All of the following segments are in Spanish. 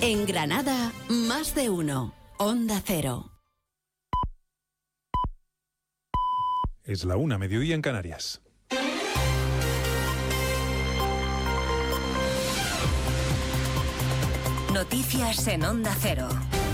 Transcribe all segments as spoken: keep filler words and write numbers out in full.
En Granada, más de uno. Onda Cero. Es la una, mediodía en Canarias. Noticias en Onda Cero.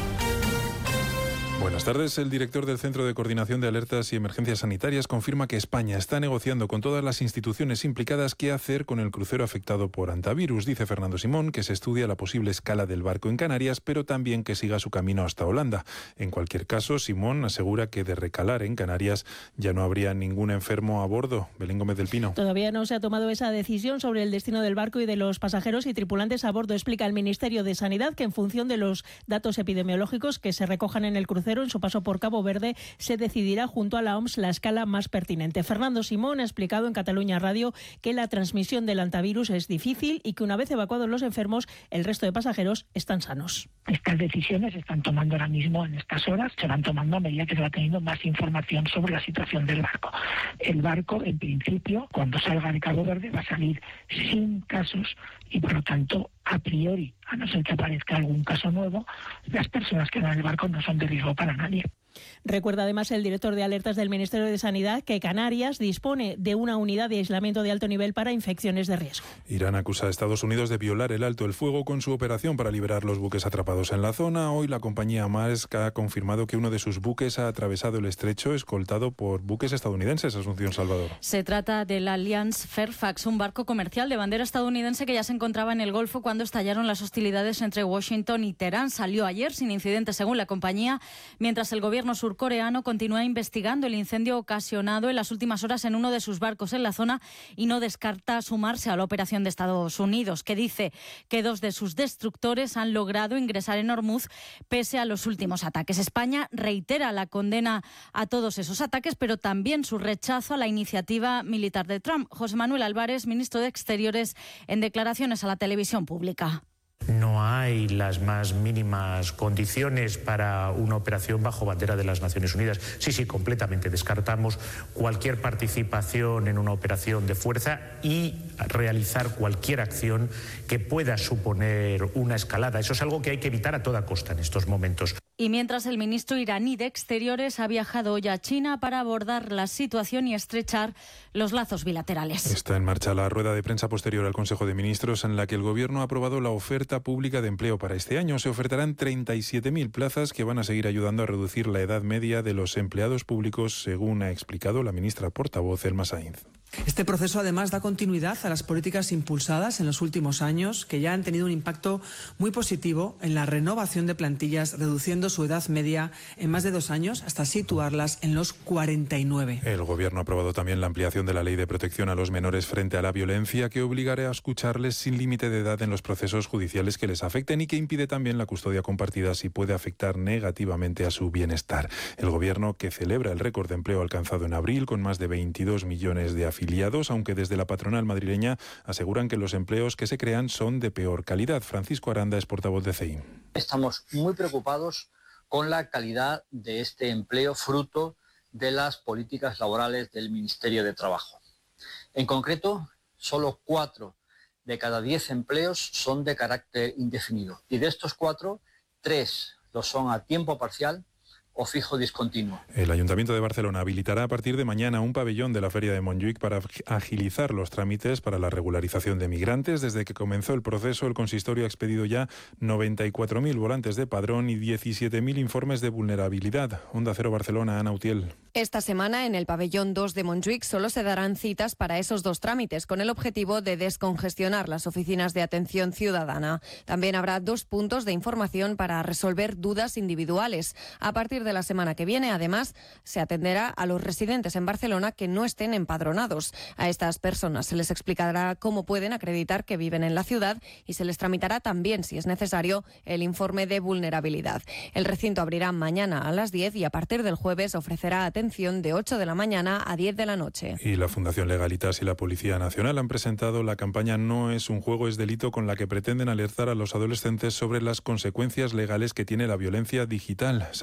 Buenas tardes. El director del Centro de Coordinación de Alertas y Emergencias Sanitarias confirma que España está negociando con todas las instituciones implicadas qué hacer con el crucero afectado por hantavirus. Dice Fernando Simón que se estudia la posible escala del barco en Canarias, pero también que siga su camino hasta Holanda. En cualquier caso, Simón asegura que de recalar en Canarias ya no habría ningún enfermo a bordo. Belén Gómez del Pino. Todavía no se ha tomado esa decisión sobre el destino del barco y de los pasajeros y tripulantes a bordo. Explica el Ministerio de Sanidad que en función de los datos epidemiológicos que se recojan en el crucero en su paso por Cabo Verde, se decidirá junto a la O M S la escala más pertinente. Fernando Simón ha explicado en Cataluña Radio que la transmisión del hantavirus es difícil y que una vez evacuados los enfermos, el resto de pasajeros están sanos. Estas decisiones se están tomando ahora mismo en estas horas, se van tomando a medida que se va teniendo más información sobre la situación del barco. El barco, en principio, cuando salga de Cabo Verde, va a salir sin casos y, por lo tanto, a priori, a no ser que aparezca algún caso nuevo, las personas que van en el barco no son de riesgo para nadie. Recuerda además el director de alertas del Ministerio de Sanidad que Canarias dispone de una unidad de aislamiento de alto nivel para infecciones de riesgo. Irán acusa a Estados Unidos de violar el alto el fuego con su operación para liberar los buques atrapados en la zona. Hoy la compañía Maersk ha confirmado que uno de sus buques ha atravesado el estrecho escoltado por buques estadounidenses. Asunción Salvador. Se trata del Alliance Fairfax, un barco comercial de bandera estadounidense que ya se encontraba en el Golfo cuando estallaron las hostilidades entre Washington y Teherán. Salió ayer sin incidentes según la compañía, mientras el gobierno surcoreano continúa investigando el incendio ocasionado en las últimas horas en uno de sus barcos en la zona y no descarta sumarse a la operación de Estados Unidos, que dice que dos de sus destructores han logrado ingresar en Hormuz pese a los últimos ataques. España reitera la condena a todos esos ataques, pero también su rechazo a la iniciativa militar de Trump. José Manuel Álvarez, ministro de Exteriores, en declaraciones a la televisión pública. No hay las más mínimas condiciones para una operación bajo bandera de las Naciones Unidas. Sí, sí, completamente. Descartamos cualquier participación en una operación de fuerza y realizar cualquier acción que pueda suponer una escalada. Eso es algo que hay que evitar a toda costa en estos momentos. Y mientras el ministro iraní de Exteriores ha viajado hoy a China para abordar la situación y estrechar los lazos bilaterales. Está en marcha la rueda de prensa posterior al Consejo de Ministros en la que el Gobierno ha aprobado la oferta pública de empleo para este año. Se ofertarán treinta y siete mil plazas que van a seguir ayudando a reducir la edad media de los empleados públicos, según ha explicado la ministra portavoz Elma Sainz. Este proceso además da continuidad a las políticas impulsadas en los últimos años que ya han tenido un impacto muy positivo en la renovación de plantillas, reduciendo su edad media en más de dos años hasta situarlas en los cuarenta y nueve. El Gobierno ha aprobado también la ampliación de la Ley de Protección a los Menores frente a la violencia, que obligará a escucharles sin límite de edad en los procesos judiciales que les afecten y que impide también la custodia compartida si puede afectar negativamente a su bienestar. El Gobierno, que celebra el récord de empleo alcanzado en abril con más de veintidós millones de afiliados, afiliados, aunque desde la patronal madrileña aseguran que los empleos que se crean son de peor calidad. Francisco Aranda es portavoz de C E I. Estamos muy preocupados con la calidad de este empleo fruto de las políticas laborales del Ministerio de Trabajo. En concreto, solo cuatro de cada diez empleos son de carácter indefinido y de estos cuatro, tres lo son a tiempo parcial o fijo discontinuo. El Ayuntamiento de Barcelona habilitará a partir de mañana un pabellón de la Feria de Montjuïc para agilizar los trámites para la regularización de migrantes. Desde que comenzó el proceso, el consistorio ha expedido ya noventa y cuatro mil volantes de padrón y diecisiete mil informes de vulnerabilidad. Onda Cero Barcelona, Ana Utiel. Esta semana en el pabellón dos de Montjuïc solo se darán citas para esos dos trámites, con el objetivo de descongestionar las oficinas de atención ciudadana. También habrá dos puntos de información para resolver dudas individuales. A partir de la semana que viene, además, se atenderá a los residentes en Barcelona que no estén empadronados. A estas personas se les explicará cómo pueden acreditar que viven en la ciudad y se les tramitará también, si es necesario, el informe de vulnerabilidad. El recinto abrirá mañana a las diez y a partir del jueves ofrecerá atención de ocho de la mañana a diez de la noche. Y la Fundación Legalitas y la Policía Nacional han presentado la campaña No es un juego, es delito, con la que pretenden alertar a los adolescentes sobre las consecuencias legales que tiene la violencia digital. Sara Iturbide.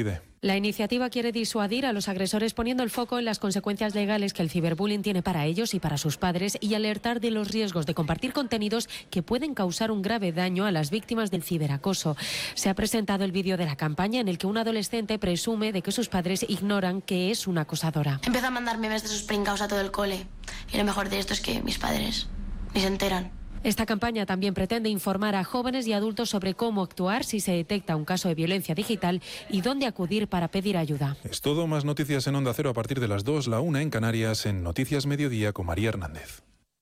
Decide. La iniciativa quiere disuadir a los agresores poniendo el foco en las consecuencias legales que el ciberbullying tiene para ellos y para sus padres y alertar de los riesgos de compartir contenidos que pueden causar un grave daño a las víctimas del ciberacoso. Se ha presentado el vídeo de la campaña en el que un adolescente presume de que sus padres ignoran que es una acosadora. Empezó a mandar memes de sus pringaos a todo el cole y lo mejor de esto es que mis padres ni se enteran. Esta campaña también pretende informar a jóvenes y adultos sobre cómo actuar si se detecta un caso de violencia digital y dónde acudir para pedir ayuda. Es todo, más noticias en Onda Cero a partir de las dos, la una en Canarias, en Noticias Mediodía con María Hernández.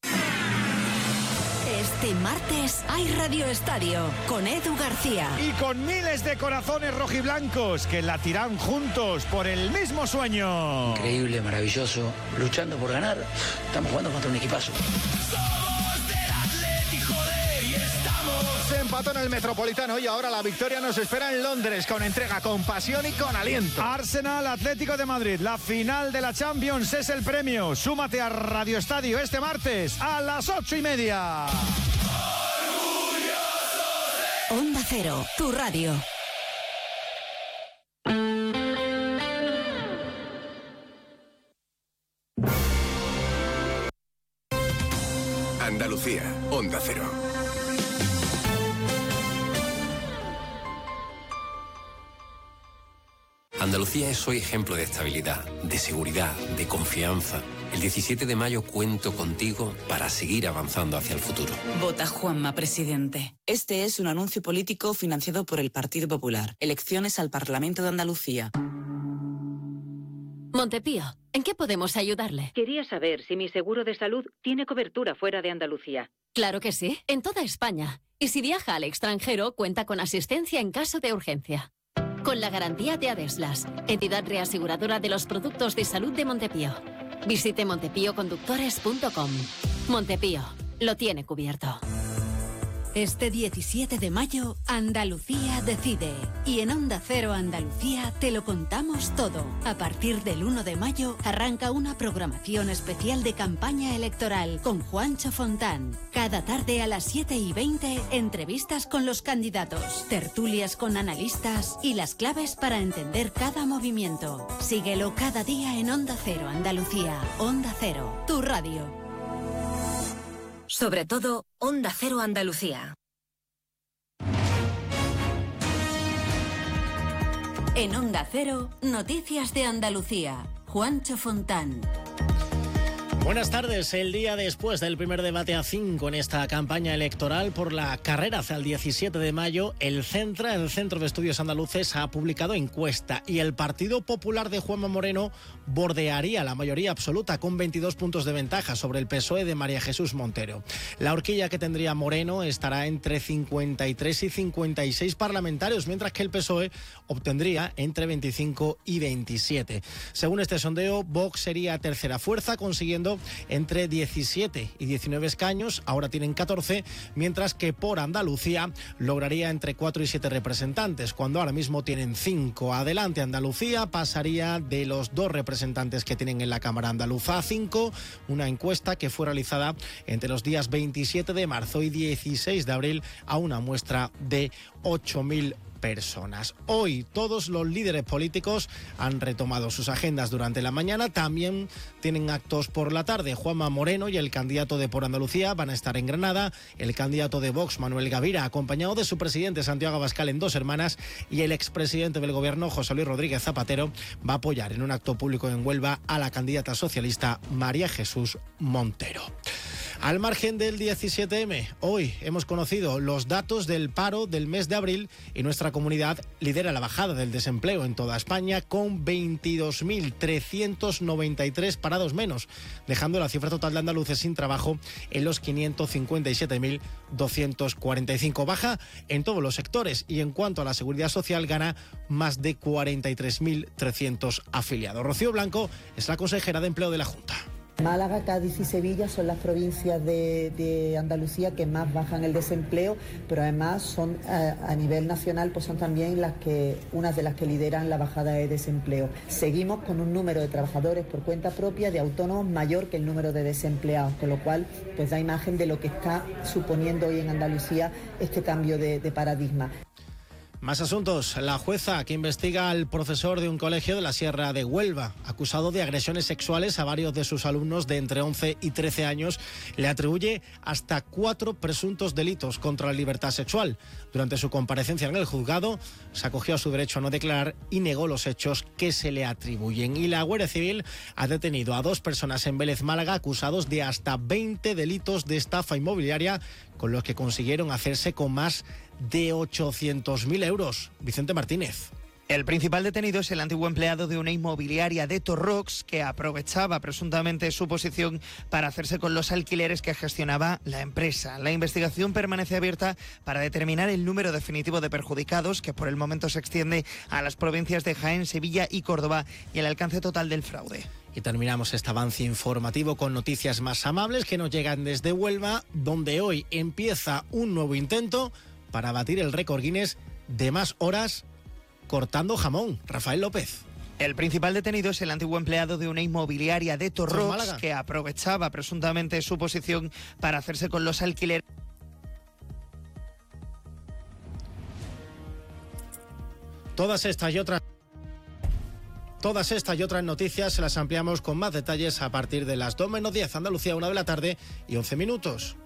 Este martes hay Radio Estadio con Edu García. Y con miles de corazones rojiblancos que latirán juntos por el mismo sueño. Increíble, maravilloso, luchando por ganar. Estamos jugando contra un equipazo. Se empató en el Metropolitano y ahora la victoria nos espera en Londres con entrega, con pasión y con aliento. Arsenal Atlético de Madrid, la final de la Champions es el premio. Súmate a Radio Estadio este martes a las ocho y media. Onda Cero, tu radio. Andalucía, Onda Cero. Andalucía es hoy ejemplo de estabilidad, de seguridad, de confianza. El diecisiete de mayo cuento contigo para seguir avanzando hacia el futuro. Vota Juanma, presidente. Este es un anuncio político financiado por el Partido Popular. Elecciones al Parlamento de Andalucía. Montepío, ¿en qué podemos ayudarle? Quería saber si mi seguro de salud tiene cobertura fuera de Andalucía. Claro que sí, en toda España. Y si viaja al extranjero, cuenta con asistencia en caso de urgencia. Con la garantía de Adeslas, entidad reaseguradora de los productos de salud de Montepío. Visite montepío conductores punto com. Montepío, lo tiene cubierto. Este diecisiete de mayo, Andalucía decide. Y en Onda Cero Andalucía te lo contamos todo. A partir del uno de mayo arranca una programación especial de campaña electoral con Juancho Fontán. Cada tarde a las siete y veinte, entrevistas con los candidatos, tertulias con analistas y las claves para entender cada movimiento. Síguelo cada día en Onda Cero Andalucía. Onda Cero, tu radio. Sobre todo, Onda Cero Andalucía. En Onda Cero, Noticias de Andalucía. Juancho Fontán. Buenas tardes. El día después del primer debate a cinco en esta campaña electoral por la carrera hacia el diecisiete de mayo, el Centra, el Centro de Estudios Andaluces, ha publicado encuesta y el Partido Popular de Juanma Moreno bordearía la mayoría absoluta con veintidós puntos de ventaja sobre el P S O E de María Jesús Montero. La horquilla que tendría Moreno estará entre cincuenta y tres y cincuenta y seis parlamentarios, mientras que el P S O E obtendría entre veinticinco y veintisiete. Según este sondeo, Vox sería tercera fuerza, consiguiendo entre diecisiete y diecinueve escaños, ahora tienen catorce, mientras que por Andalucía lograría entre cuatro y siete representantes, cuando ahora mismo tienen cinco. Adelante Andalucía pasaría de los dos representantes que tienen en la Cámara Andaluza a cinco, una encuesta que fue realizada entre los días veintisiete de marzo y dieciséis de abril a una muestra de ocho mil personas. Hoy todos los líderes políticos han retomado sus agendas durante la mañana, también tienen actos por la tarde. Juanma Moreno y el candidato de Por Andalucía van a estar en Granada, el candidato de Vox, Manuel Gavira, acompañado de su presidente Santiago Abascal en Dos Hermanas, y el expresidente del gobierno, José Luis Rodríguez Zapatero, va a apoyar en un acto público en Huelva a la candidata socialista María Jesús Montero. Al margen del diecisiete eme, hoy hemos conocido los datos del paro del mes de abril y nuestra comunidad lidera la bajada del desempleo en toda España con veintidós mil trescientos noventa y tres parados menos, dejando la cifra total de andaluces sin trabajo en los quinientos cincuenta y siete mil doscientos cuarenta y cinco. Baja en todos los sectores y en cuanto a la seguridad social gana más de cuarenta y tres mil trescientos afiliados. Rocío Blanco es la consejera de Empleo de la Junta. Málaga, Cádiz y Sevilla son las provincias de, de Andalucía que más bajan el desempleo, pero además son a, a nivel nacional, pues son también las que, unas de las que lideran la bajada de desempleo. Seguimos con un número de trabajadores por cuenta propia de autónomos mayor que el número de desempleados, con lo cual pues da imagen de lo que está suponiendo hoy en Andalucía este cambio de, de paradigma. Más asuntos. La jueza que investiga al profesor de un colegio de la Sierra de Huelva, acusado de agresiones sexuales a varios de sus alumnos de entre once y trece años, le atribuye hasta cuatro presuntos delitos contra la libertad sexual. Durante su comparecencia en el juzgado, se acogió a su derecho a no declarar y negó los hechos que se le atribuyen. Y la Guardia Civil ha detenido a dos personas en Vélez, Málaga, acusados de hasta veinte delitos de estafa inmobiliaria, con los que consiguieron hacerse con más de ochocientos mil euros. Vicente Martínez. El principal detenido es el antiguo empleado de una inmobiliaria de Torrox que aprovechaba presuntamente su posición para hacerse con los alquileres que gestionaba la empresa. La investigación permanece abierta para determinar el número definitivo de perjudicados, que por el momento se extiende a las provincias de Jaén, Sevilla y Córdoba, y el alcance total del fraude. Y terminamos este avance informativo con noticias más amables que nos llegan desde Huelva, donde hoy empieza un nuevo intento para batir el récord Guinness de más horas cortando jamón. Rafael López. El principal detenido es el antiguo empleado de una inmobiliaria de Torrox que aprovechaba presuntamente su posición para hacerse con los alquileres. Todas estas y otras Todas estas y otras noticias se las ampliamos con más detalles a partir de las dos menos diez, Andalucía, una de la tarde y once minutos.